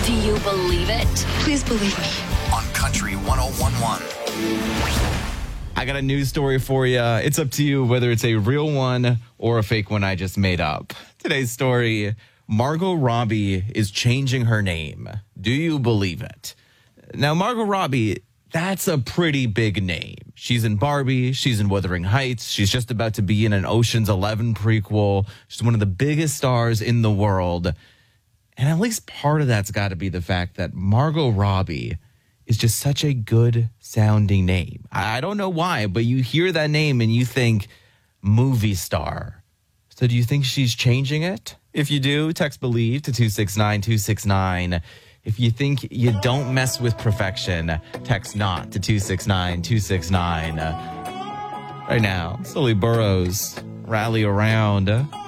Do you believe it? Please believe me. On Country 101.1. I got a news story for you. It's up to you whether it's a real one or a fake one I just made up. Today's story, Margot Robbie is changing her name. Do you believe it? Now, Margot Robbie, that's a pretty big name. She's in Barbie. She's in Wuthering Heights. She's just about to be in an Ocean's 11 prequel. She's one of the biggest stars in the world. And at least part of that's got to be the fact that Margot Robbie is just such a good sounding name. I don't know why, but you hear that name and you think movie star. So do you think she's changing it? If you do, text BELIEVE to 269-269. If you think you don't mess with perfection, text NOT to 269-269. Right now, Sully Burrows, Rally Around.